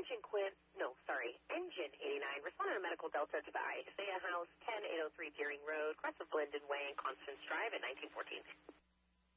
Engine 89, responding to Medical Delta to the Isaiah House, 10803 Deering Road, Crest of Linden Way, and Constance Drive at 1914.